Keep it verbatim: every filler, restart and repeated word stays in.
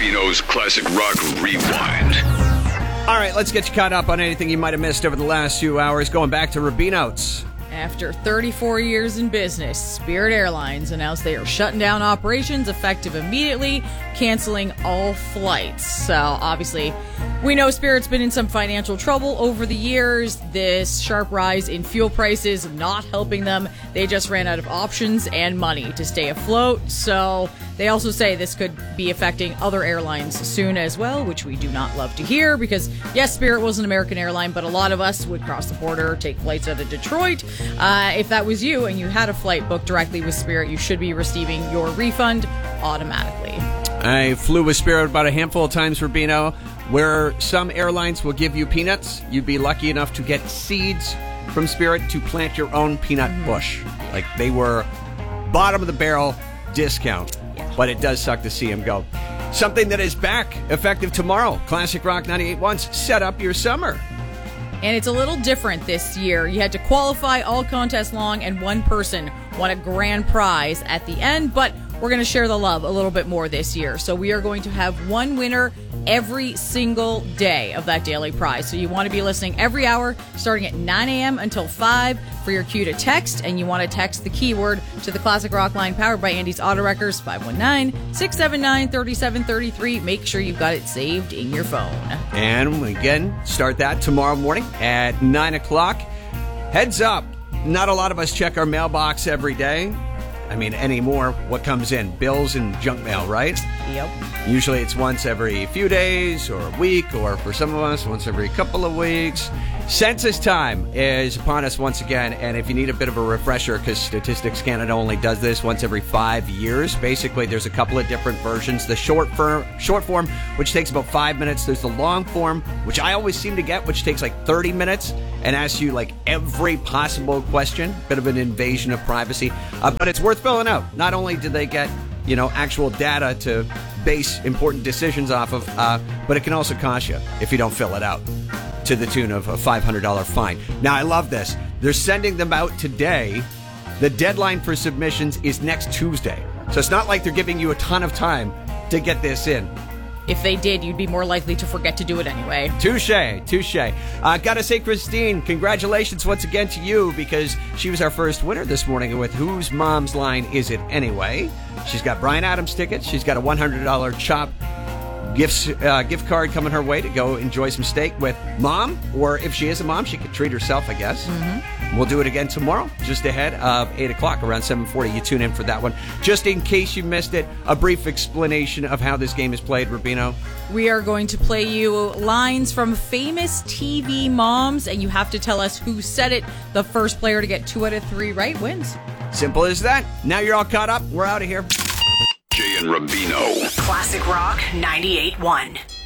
Rubino's Classic Rock Rewind. All right, let's get you caught up on anything you might have missed over the last few hours. Going back to Rubino's. After thirty-four years in business, Spirit Airlines announced they are shutting down operations effective immediately, canceling all flights. So obviously, we know Spirit's been in some financial trouble over the years. This sharp rise in fuel prices not helping them. They just ran out of options and money to stay afloat. So they also say this could be affecting other airlines soon as well, which we do not love to hear because, yes, Spirit was an American airline, but a lot of us would cross the border, take flights out of Detroit. Uh, if that was you and you had a flight booked directly with Spirit, you should be receiving your refund automatically. I flew with Spirit about a handful of times, Rubino, where some airlines will give you peanuts. You'd be lucky enough to get seeds from Spirit to plant your own peanut mm-hmm. bush. Like they were bottom of the barrel discount. Yeah. But it does suck to see them go. Something that is back, effective tomorrow. Classic Rock ninety-eight point one's Set Up Your Summer. And it's a little different this year. You had to qualify all contests long, and one person won a grand prize at the end. But we're going to share the love a little bit more this year. So we are going to have one winner every single day of that daily prize. So you want to be listening every hour, starting at nine a.m. until five for your cue to text. And you want to text the keyword to the Classic Rock line powered by Andy's Auto Wreckers, five one nine, six seven nine, three seven three three. Make sure you've got it saved in your phone. And again, start that tomorrow morning at nine o'clock. Heads up, not a lot of us check our mailbox every day. I mean, anymore, what comes in? Bills and junk mail, right? Yep. Usually it's once every few days or a week, or for some of us, once every couple of weeks. Census time is upon us once again, and if you need a bit of a refresher, because Statistics Canada only does this once every five years, basically there's a couple of different versions. The short, fir- short form, which takes about five minutes. There's the long form, which I always seem to get, which takes like thirty minutes, and asks you like every possible question. Bit of an invasion of privacy, uh, but it's worth filling out. Not only do they get, you know, actual data to base important decisions off of, uh, but it can also cost you if you don't fill it out, to the tune of a five hundred dollars fine. Now, I love this. They're sending them out today. The deadline for submissions is next Tuesday. So it's not like they're giving you a ton of time to get this in. If they did, you'd be more likely to forget to do it anyway. Touche, touche. Uh, gotta say, Christine, congratulations once again to you, because she was our first winner this morning with Whose Mom's Line Is It Anyway? She's got Bryan Adams tickets. She's got a one hundred dollars CHOP gifts, uh, gift card coming her way to go enjoy some steak with Mom. Or if she is a mom, she could treat herself, I guess. Mm-hmm. We'll do it again tomorrow, just ahead of eight o'clock, around seven forty. You tune in for that one. Just in case you missed it, a brief explanation of how this game is played, Rubino. We are going to play you lines from famous T V moms, and you have to tell us who said it. The first player to get two out of three right wins. Simple as that. Now you're all caught up. We're out of here. Jay and Rubino. Classic Rock ninety-eight point one.